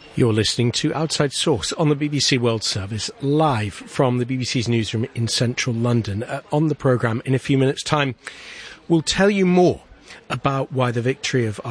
You're listening to Outside Source on the BBC World Service, live from the BBC's newsroom in central London. On the programme, in a few minutes' time, we'll tell you more about why the victory of